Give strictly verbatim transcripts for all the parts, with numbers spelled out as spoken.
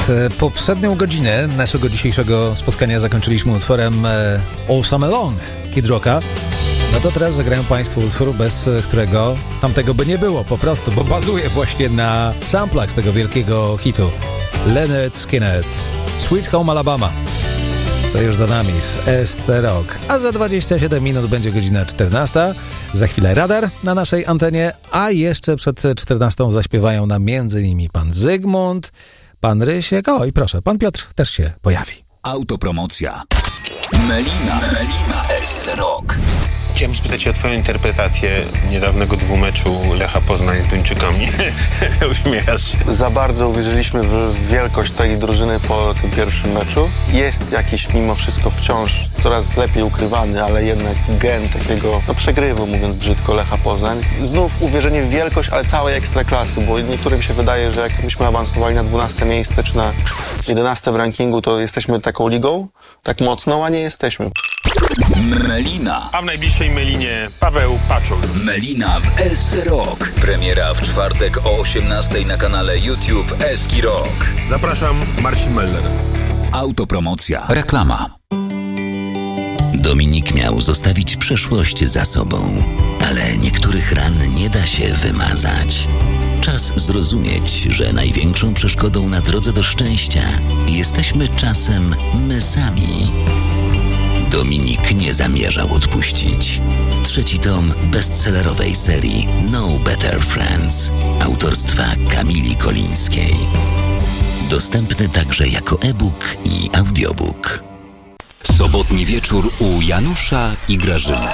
Poprzednią godzinę naszego dzisiejszego spotkania zakończyliśmy utworem All Summer Long Kid Rocka. No to teraz zagrają Państwu utwór, bez którego tamtego by nie było po prostu, bo bazuje właśnie na samplach z tego wielkiego hitu. Lynyrd Skynyrd, Sweet Home Alabama. To już za nami w S C Rock. A za dwadzieścia siedem minut będzie godzina czternasta. Za chwilę radar na naszej antenie, a jeszcze przed czternastą zaśpiewają nam między innymi pan Zygmunt, pan Rysiek, o i proszę, pan Piotr też się pojawi. Autopromocja. Melina, Melina w S C Rock. Chciałem spytać się o twoją interpretację niedawnego dwumeczu Lecha Poznań z Duńczykami. Uśmiechasz się. Za bardzo uwierzyliśmy w wielkość tej drużyny po tym pierwszym meczu. Jest jakiś mimo wszystko wciąż coraz lepiej ukrywany, ale jednak gen takiego, no przegrywu, mówiąc brzydko, Lecha Poznań. Znów uwierzenie w wielkość, ale całej ekstraklasy, bo niektórym się wydaje, że jak myśmy awansowali na dwunaste miejsce czy na jedenaste w rankingu, to jesteśmy taką ligą, tak mocną, a nie jesteśmy. Melina. A w najbliższej Melinie Paweł Paczul. Melina w S C Rock. Premiera w czwartek o osiemnastej na kanale YouTube Eski Rock. Zapraszam, Marcin Meller. Autopromocja. Reklama. Dominik miał zostawić przeszłość za sobą, ale niektórych ran nie da się wymazać. Czas zrozumieć, że największą przeszkodą na drodze do szczęścia jesteśmy czasem my sami. Dominik nie zamierzał odpuścić. Trzeci tom bestsellerowej serii No Better Friends autorstwa Kamili Kolińskiej. Dostępny także jako e-book i audiobook. Sobotni wieczór u Janusza i Grażyny.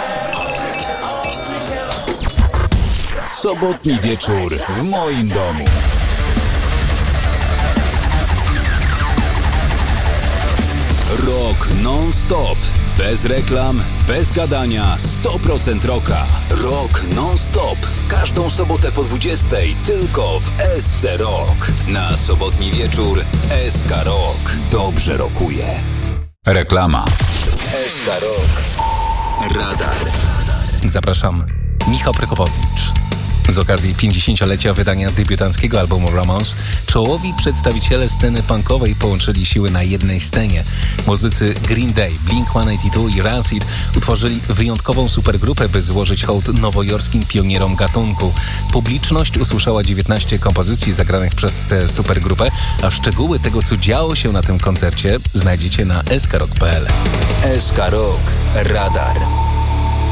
Sobotni wieczór w moim domu. Rock non-stop. Bez reklam, bez gadania, sto procent rocka. Rock non-stop. W każdą sobotę po dwudziestej tylko w S C Rock. Na sobotni wieczór S K Rock. Dobrze rokuje. Reklama. S K Rock. Radar. Zapraszam, Michał Prokopowicz. Z okazji pięćdziesięciolecia wydania debiutanckiego albumu Ramones czołowi przedstawiciele sceny punkowej połączyli siły na jednej scenie. Muzycy Green Day, Blink sto osiemdziesiąt dwa i Rancid utworzyli wyjątkową supergrupę, by złożyć hołd nowojorskim pionierom gatunku. Publiczność usłyszała dziewiętnaście kompozycji zagranych przez tę supergrupę, a szczegóły tego, co działo się na tym koncercie, znajdziecie na s k rock kropka p l. S K Rock. Radar.